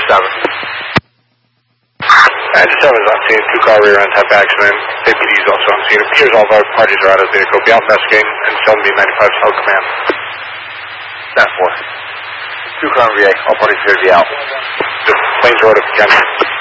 7 is on scene, 2-car rear end type accident. APD is also on scene. It appears all of our parties are out of the vehicle. Be out investigating and 7B95 held command. 10-4. 2-car VA, all parties here to be out. The planes are out of Ken.